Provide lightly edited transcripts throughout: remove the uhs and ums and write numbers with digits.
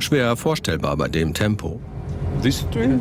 Schwer vorstellbar bei dem Tempo. This train?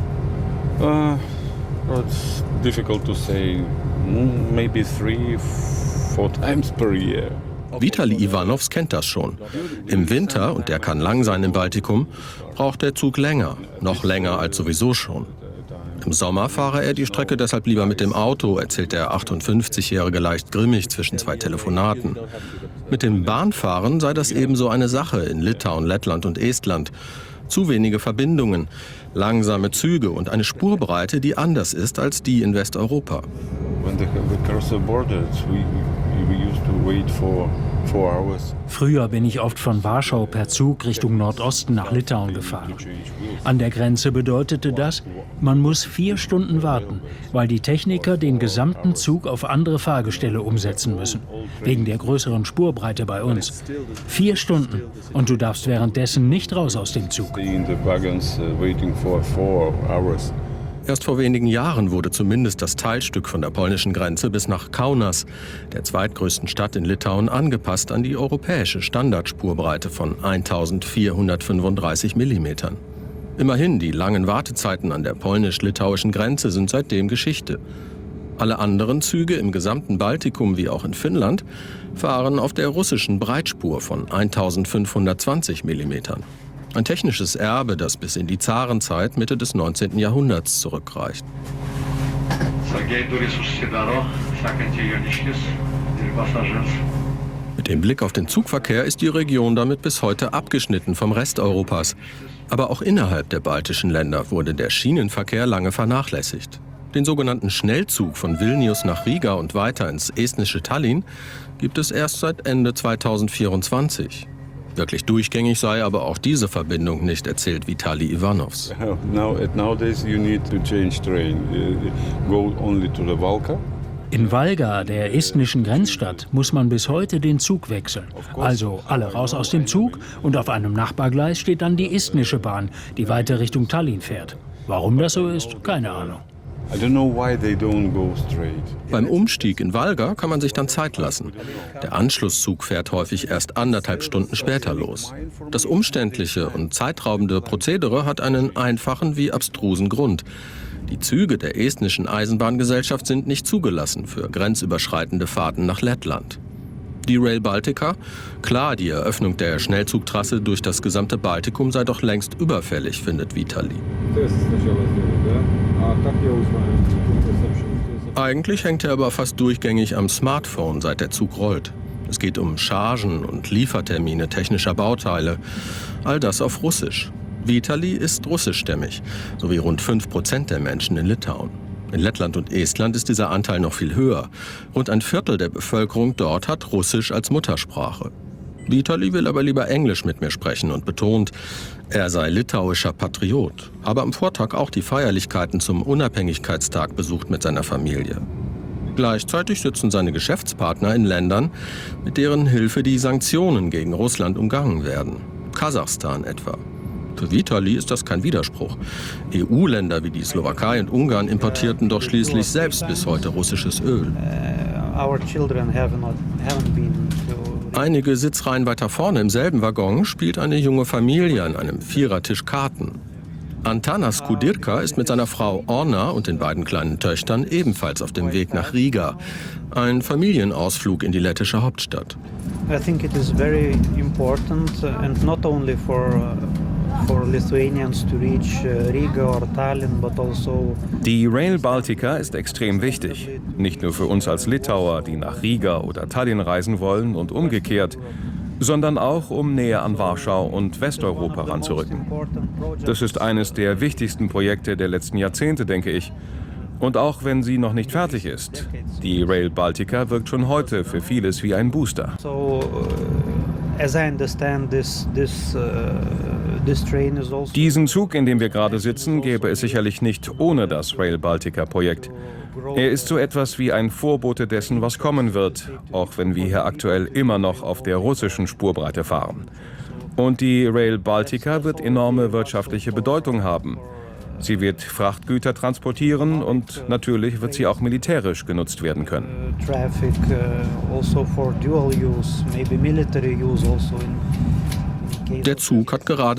It's difficult to say. Maybe 3-4 times per year. Vitali Ivanovs kennt das schon. Im Winter, und der kann lang sein im Baltikum, braucht der Zug länger, noch länger als sowieso schon. Im Sommer fahre er die Strecke deshalb lieber mit dem Auto, erzählt der 58-Jährige leicht grimmig zwischen zwei Telefonaten. Mit dem Bahnfahren sei das ebenso eine Sache in Litauen, Lettland und Estland. Zu wenige Verbindungen, langsame Züge und eine Spurbreite, die anders ist als die in Westeuropa. When they cross the borders, we used to wait for 4 hours. Früher bin ich oft von Warschau per Zug Richtung Nordosten nach Litauen gefahren. An der Grenze bedeutete das, man muss 4 Stunden warten, weil die Techniker den gesamten Zug auf andere Fahrgestelle umsetzen müssen, wegen der größeren Spurbreite bei uns. 4 Stunden und du darfst währenddessen nicht raus aus dem Zug. Stay in the wagons, waiting for 4 hours. Erst vor wenigen Jahren wurde zumindest das Teilstück von der polnischen Grenze bis nach Kaunas, der zweitgrößten Stadt in Litauen, angepasst an die europäische Standardspurbreite von 1435 mm. Immerhin, die langen Wartezeiten an der polnisch-litauischen Grenze sind seitdem Geschichte. Alle anderen Züge im gesamten Baltikum wie auch in Finnland fahren auf der russischen Breitspur von 1520 mm. Ein technisches Erbe, das bis in die Zarenzeit Mitte des 19. Jahrhunderts zurückreicht. Mit dem Blick auf den Zugverkehr ist die Region damit bis heute abgeschnitten vom Rest Europas. Aber auch innerhalb der baltischen Länder wurde der Schienenverkehr lange vernachlässigt. Den sogenannten Schnellzug von Vilnius nach Riga und weiter ins estnische Tallinn gibt es erst seit Ende 2024. Wirklich durchgängig sei aber auch diese Verbindung nicht, erzählt Vitali Ivanovs. Nowadays you need to change train. Go only to the Valka. In Valga, der estnischen Grenzstadt, muss man bis heute den Zug wechseln. Also alle raus aus dem Zug und auf einem Nachbargleis steht dann die estnische Bahn, die weiter Richtung Tallinn fährt. Warum das so ist, keine Ahnung. I don't know why they don't go straight. Beim Umstieg in Valga kann man sich dann Zeit lassen. Der Anschlusszug fährt häufig erst 1,5 Stunden später los. Das umständliche und zeitraubende Prozedere hat einen einfachen wie abstrusen Grund. Die Züge der estnischen Eisenbahngesellschaft sind nicht zugelassen für grenzüberschreitende Fahrten nach Lettland. Die Rail Baltica? Klar, die Eröffnung der Schnellzugtrasse durch das gesamte Baltikum sei doch längst überfällig, findet Vitali. Eigentlich hängt er aber fast durchgängig am Smartphone, seit der Zug rollt. Es geht um Chargen und Liefertermine technischer Bauteile. All das auf Russisch. Vitali ist russischstämmig, sowie rund 5% der Menschen in Litauen. In Lettland und Estland ist dieser Anteil noch viel höher. Rund ein Viertel der Bevölkerung dort hat Russisch als Muttersprache. Vitali will aber lieber Englisch mit mir sprechen und betont, er sei litauischer Patriot, habe am Vortag auch die Feierlichkeiten zum Unabhängigkeitstag besucht mit seiner Familie. Gleichzeitig sitzen seine Geschäftspartner in Ländern, mit deren Hilfe die Sanktionen gegen Russland umgangen werden. Kasachstan etwa. Für Vitali ist das kein Widerspruch. EU-Länder wie die Slowakei und Ungarn importierten doch schließlich selbst bis heute russisches Öl. Einige Sitzreihen weiter vorne im selben Waggon spielt eine junge Familie an einem Vierertisch Karten. Antanas Kudirka ist mit seiner Frau Orna und den beiden kleinen Töchtern ebenfalls auf dem Weg nach Riga. Ein Familienausflug in die lettische Hauptstadt. I think it is very important and not only for Lithuanians to reach Riga or Tallinn, but also. Die Rail Baltica ist extrem wichtig. Nicht nur für uns als Litauer, die nach Riga oder Tallinn reisen wollen und umgekehrt, sondern auch, um näher an Warschau und Westeuropa ranzurücken. Das ist eines der wichtigsten Projekte der letzten Jahrzehnte, denke ich. Und auch wenn sie noch nicht fertig ist, die Rail Baltica wirkt schon heute für vieles wie ein Booster. Diesen Zug, in dem wir gerade sitzen, gäbe es sicherlich nicht ohne das Rail Baltica-Projekt. Er ist so etwas wie ein Vorbote dessen, was kommen wird, auch wenn wir hier aktuell immer noch auf der russischen Spurbreite fahren. Und die Rail Baltica wird enorme wirtschaftliche Bedeutung haben. Sie wird Frachtgüter transportieren und natürlich wird sie auch militärisch genutzt werden können. Der Zug hat gerade